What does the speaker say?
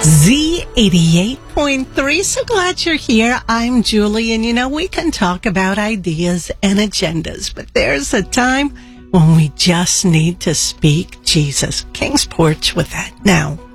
Z88.3. So glad you're here. I'm Julie, and we can talk about ideas and agendas, but there's a time when we just need to speak Jesus. King's Porch with that. Now,